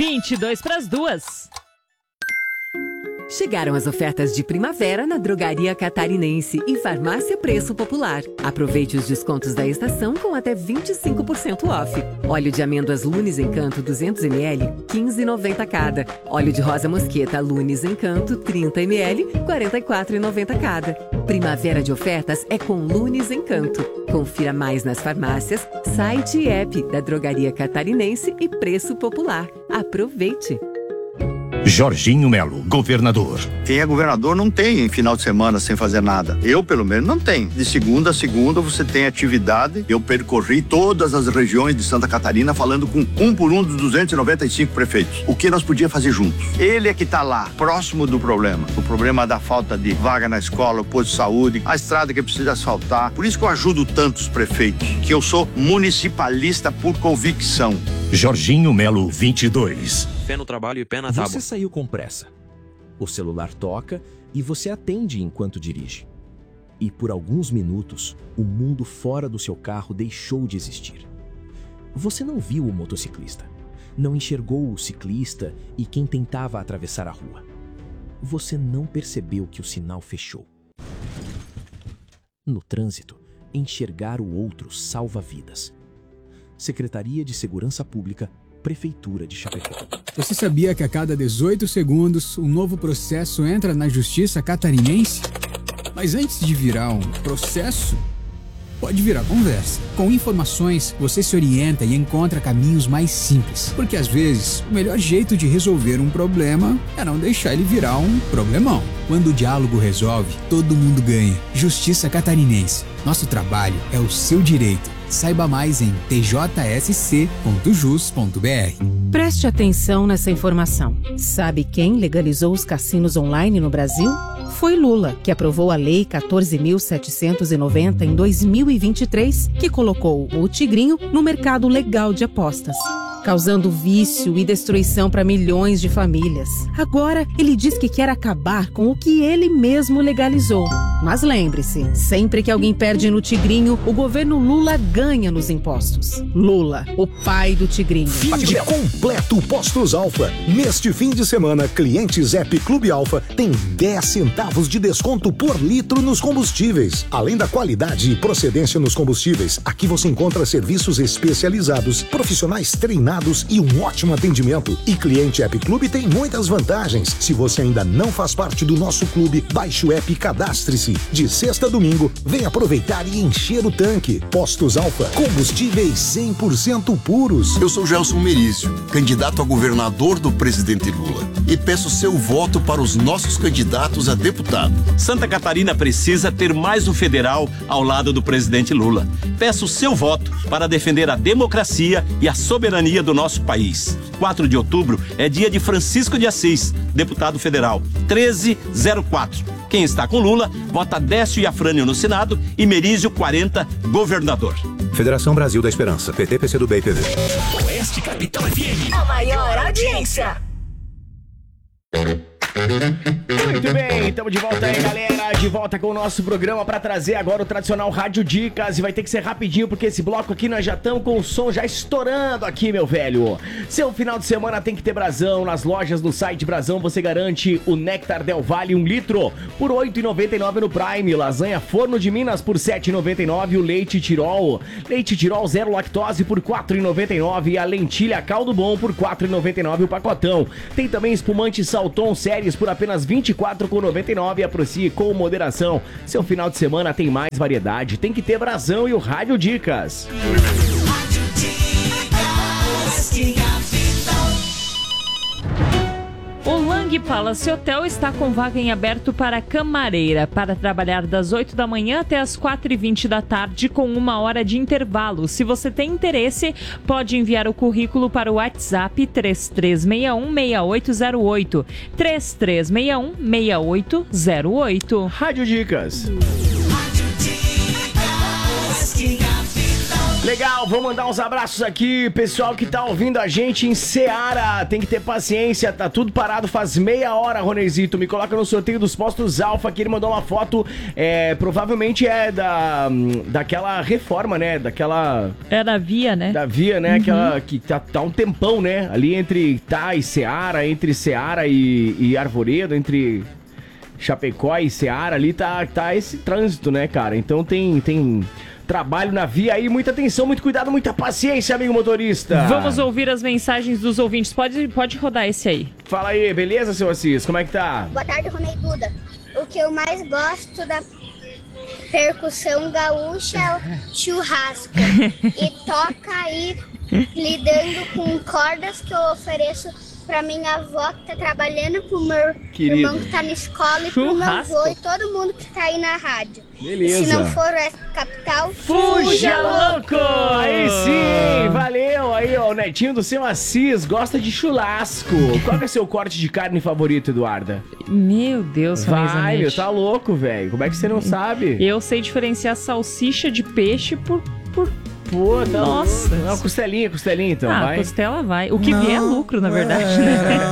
22 para as 2. Chegaram as ofertas de primavera na Drogaria Catarinense e Farmácia Preço Popular. Aproveite os descontos da estação com até 25% off. Óleo de amêndoas Lunes Encanto 200ml, R$ 15,90 cada. Óleo de rosa mosqueta Lunes Encanto 30ml, R$ 44,90 cada. Primavera de ofertas é com Lunes Encanto. Confira mais nas farmácias, site e app da Drogaria Catarinense e Preço Popular. Aproveite! Jorginho Melo, governador. Quem é governador não tem final de semana sem fazer nada. Eu, pelo menos, não tenho. De segunda a segunda você tem atividade. Eu percorri todas as regiões de Santa Catarina falando com um por um dos 295 prefeitos. O que nós podíamos fazer juntos? Ele é que está lá, próximo do problema. O problema da falta de vaga na escola, o posto de saúde, a estrada que precisa asfaltar. Por isso que eu ajudo tantos prefeitos, que eu sou municipalista por convicção. Jorginho Melo, 22. Pé no trabalho e pé na tábua. Você saiu com pressa. O celular toca e você atende enquanto dirige. E por alguns minutos, o mundo fora do seu carro deixou de existir. Você não viu o motociclista, não enxergou o ciclista e quem tentava atravessar a rua. Você não percebeu que o sinal fechou. No trânsito, enxergar o outro salva vidas. Secretaria de Segurança Pública, Prefeitura de Chapecó. Você sabia que a cada 18 segundos um novo processo entra na Justiça Catarinense? Mas antes de virar um processo, pode virar conversa. Com informações, você se orienta e encontra caminhos mais simples. Porque às vezes, o melhor jeito de resolver um problema é não deixar ele virar um problemão. Quando o diálogo resolve, todo mundo ganha. Justiça Catarinense. Nosso trabalho é o seu direito. Saiba mais em tjsc.jus.br. Preste atenção nessa informação. Sabe quem legalizou os cassinos online no Brasil? Foi Lula, que aprovou a Lei 14.790 em 2023, que colocou o Tigrinho no mercado legal de apostas, causando vício e destruição para milhões de famílias. Agora, ele diz que quer acabar com o que ele mesmo legalizou. Mas lembre-se, sempre que alguém perde no Tigrinho, o governo Lula ganha nos impostos. Lula, o pai do Tigrinho. Fim de completo Postos Alfa. Neste fim de semana, clientes App Clube Alfa têm 10 centavos de desconto por litro nos combustíveis. Além da qualidade e procedência nos combustíveis, aqui você encontra serviços especializados, profissionais treinados e um ótimo atendimento. E cliente App Clube tem muitas vantagens. Se você ainda não faz parte do nosso clube, baixe o app e cadastre-se. De sexta a domingo, vem aproveitar e encher o tanque. Postos Alfa, combustíveis 100% puros. Eu sou Gelson Merizio, candidato a governador do presidente Lula. E peço seu voto para os nossos candidatos a deputado. Santa Catarina precisa ter mais um federal ao lado do presidente Lula. Peço seu voto para defender a democracia e a soberania do nosso país. 4 de outubro é dia de Francisco de Assis, deputado federal, 1304. Quem está com Lula, vota Décio e Afrânio no Senado e Merizio 40, governador. Federação Brasil da Esperança, PT, PCdoB e PV. Oeste Capital FM, a maior audiência. Muito bem, estamos de volta aí, galera. De volta com o nosso programa para trazer agora o tradicional Rádio Dicas. E vai ter que ser rapidinho, porque esse bloco aqui nós já estamos com o som já estourando aqui, meu velho. Seu final de semana tem que ter brasão. Nas lojas do site Brasão você garante o Néctar Del Valle 1 litro por R$ 8,99 no Prime. Lasanha Forno de Minas por R$ 7,99. O Leite Tirol zero lactose por R$ 4,99. E a lentilha Caldo Bom por R$ 4,99 o pacotão. Tem também espumante Salton Séries por apenas R$ 24,99. Aprecie com moderação. Seu final de semana tem mais variedade. Tem que ter brasão e o Rádio Dicas. O Lang Palace Hotel está com vaga em aberto para camareira, para trabalhar das 8 da manhã até as 4h20 da tarde, com 1 hora de intervalo. Se você tem interesse, pode enviar o currículo para o WhatsApp 3361-6808. 3361-6808. Rádio Dicas. Legal, vou mandar uns abraços aqui, pessoal que tá ouvindo a gente em Ceará, tem que ter paciência, tá tudo parado faz meia hora, Ronezito, me coloca no sorteio dos postos Alfa, que ele mandou uma foto, provavelmente é daquela reforma, né, daquela... É da Via, né? Da Via, né, aquela que tá um tempão, né, ali entre Itá e Ceará, entre Ceará e Arvoredo, entre Chapecó e Ceará, ali tá esse trânsito, né, cara, então tem trabalho na via aí, muita atenção, muito cuidado, muita paciência, amigo motorista. Vamos ouvir as mensagens dos ouvintes. Pode rodar esse aí. Fala aí, beleza, seu Assis? Como é que tá? Boa tarde, Ronei Duda. O que eu mais gosto da percussão gaúcha é o churrasco. E toca aí lidando com cordas que eu ofereço pra minha avó que tá trabalhando, pro meu irmão que tá na escola e pro meu avô e todo mundo que tá aí na rádio. Beleza. E se não for essa capital, fuja louco! Aí sim, valeu! Aí, ó, o netinho do seu Assis gosta de churrasco. Qual que é seu corte de carne favorito, Eduarda? Meu Deus, vai, meu, tá louco, velho. Como é que você não sabe? Eu sei diferenciar salsicha de peixe por... Pô, nossa. Não, costelinha então, vai. Costela vai. O que vier é lucro, na verdade, né?